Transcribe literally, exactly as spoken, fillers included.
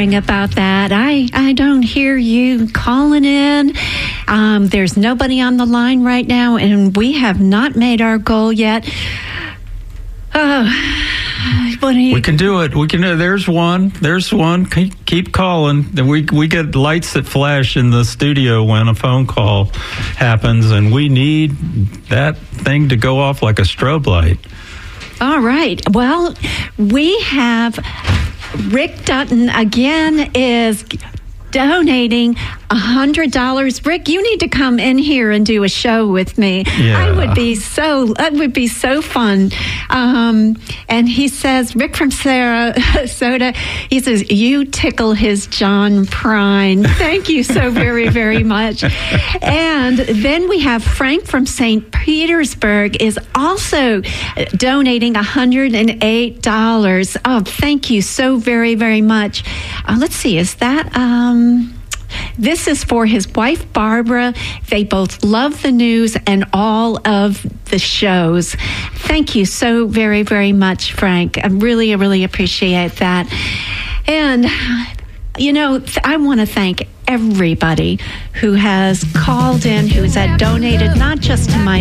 wondering about that. I, I don't hear you calling in. Um, there's nobody on the line right now, and we have not made our goal yet. Oh, what do you... We can do it. We can. Uh, there's one. There's one. Keep, keep calling. Then we we get lights that flash in the studio when a phone call happens, and we need that thing to go off like a strobe light. All right. Well, we have Rick Dutton again is donating one hundred dollars. Rick, you need to come in here and do a show with me. Yeah. I would be so, that would be so fun. Um, and he says, Rick from Sarasota, he says, you tickle his John Prine. Thank you so very, very much. And then we have Frank from Saint Petersburg is also donating one hundred eight dollars. Oh, thank you so very, very much. Uh, let's see, is that... Um, This is for his wife, Barbara. They both love the news and all of the shows. Thank you so very, very much, Frank. I really, really appreciate that. And, you know, I want to thank everybody who has called in, who's had donated, not just to my